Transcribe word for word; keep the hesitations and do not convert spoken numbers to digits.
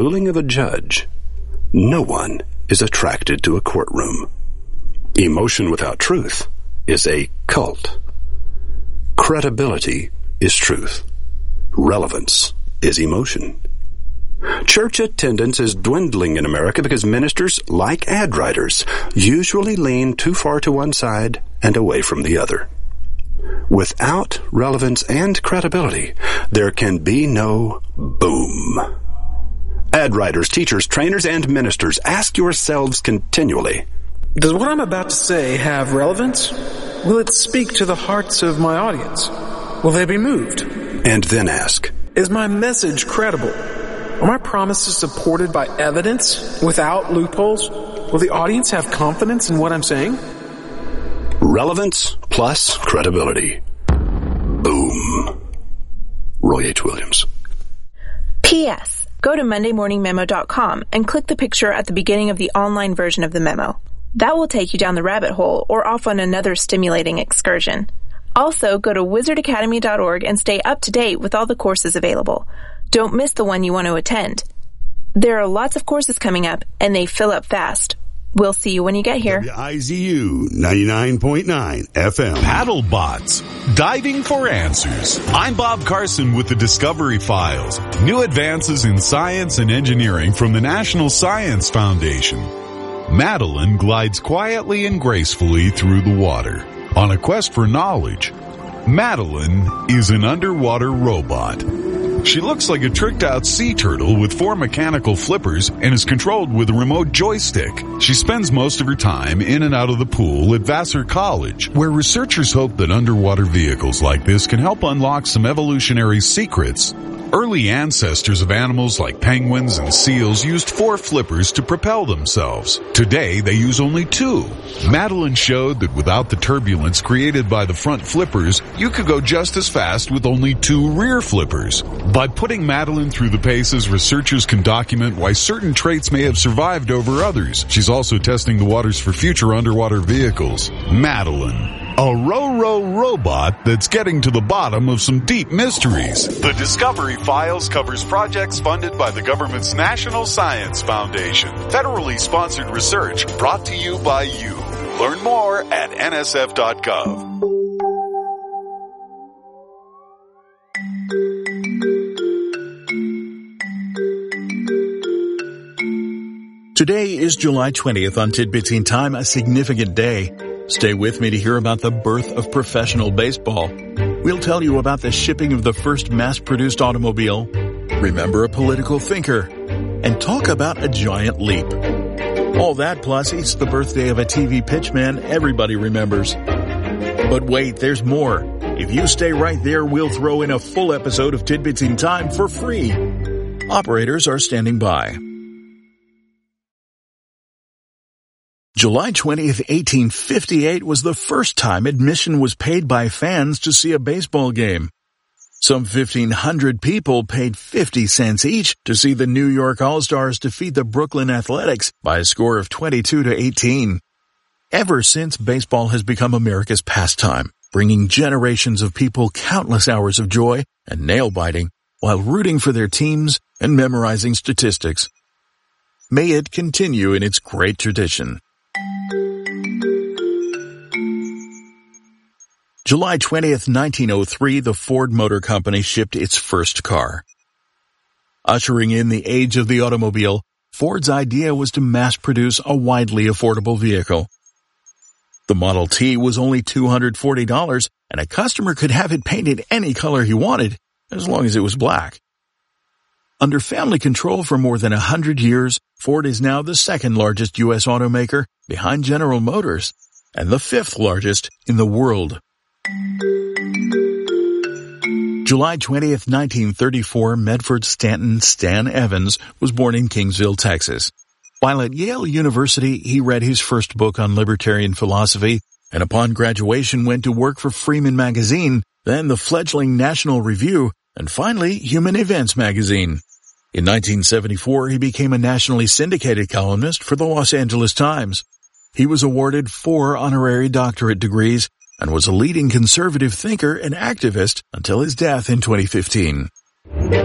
ruling of a judge, no one is attracted to a courtroom. Emotion without truth is a cult. Credibility is truth. Relevance is emotion. Church attendance is dwindling in America because ministers, like ad writers, usually lean too far to one side and away from the other. Without relevance and credibility, there can be no boom. Ad writers, teachers, trainers, and ministers, ask yourselves continually, does what I'm about to say have relevance? Will it speak to the hearts of my audience? Will they be moved? And then ask, is my message credible? Are my promises supported by evidence without loopholes? Will the audience have confidence in what I'm saying? Relevance plus credibility. Boom. Roy H. Williams. P S. Go to monday morning memo dot com and click the picture at the beginning of the online version of the memo. That will take you down the rabbit hole or off on another stimulating excursion. Also, go to wizard academy dot org and stay up to date with all the courses available. Don't miss the one you want to attend. There are lots of courses coming up, and they fill up fast. We'll see you when you get here. W I Z U ninety-nine point nine F M. Paddle Bots, diving for answers. I'm Bob Carson with the Discovery Files. New advances in science and engineering from the National Science Foundation. Madeline glides quietly and gracefully through the water on a quest for knowledge. Madeline is an underwater robot. She looks like a tricked-out sea turtle with four mechanical flippers and is controlled with a remote joystick. She spends most of her time in and out of the pool at Vassar College, where researchers hope that underwater vehicles like this can help unlock some evolutionary secrets. Early ancestors of animals like penguins and seals used four flippers to propel themselves. Today, they use only two. Madeline showed that without the turbulence created by the front flippers, you could go just as fast with only two rear flippers. By putting Madeline through the paces, researchers can document why certain traits may have survived over others. She's also testing the waters for future underwater vehicles. Madeline. A Ro-Ro robot that's getting to the bottom of some deep mysteries. The Discovery Files covers projects funded by the government's National Science Foundation. Federally sponsored research brought to you by you. Learn more at N S F dot gov. Today is July twentieth on Tidbits in Time, a significant day. Stay with me to hear about the birth of professional baseball. We'll tell you about the shipping of the first mass-produced automobile, remember a political thinker, and talk about a giant leap. All that plus it's the birthday of a T V pitchman everybody remembers. But wait, there's more. If you stay right there, we'll throw in a full episode of Tidbits in Time for free. Operators are standing by. July twentieth, eighteen fifty-eight was the first time admission was paid by fans to see a baseball game. Some fifteen hundred people paid fifty cents each to see the New York All-Stars defeat the Brooklyn Athletics by a score of twenty-two to eighteen. Ever since, baseball has become America's pastime, bringing generations of people countless hours of joy and nail-biting while rooting for their teams and memorizing statistics. May it continue in its great tradition. July twentieth, nineteen oh three, the Ford Motor Company shipped its first car. Ushering in the age of the automobile, Ford's idea was to mass-produce a widely affordable vehicle. The Model T was only two hundred forty dollars, and a customer could have it painted any color he wanted, as long as it was black. Under family control for more than a hundred years, Ford is now the second largest U S automaker behind General Motors, and the fifth largest in the world. July twentieth, nineteen thirty-four, Medford Stanton Stan Evans was born in Kingsville, Texas. While at Yale University, he read his first book on libertarian philosophy, and upon graduation went to work for Freeman Magazine, then the fledgling National Review, and finally Human Events Magazine. In nineteen seventy-four, he became a nationally syndicated columnist for the Los Angeles Times. He was awarded four honorary doctorate degrees and was a leading conservative thinker and activist until his death in twenty fifteen.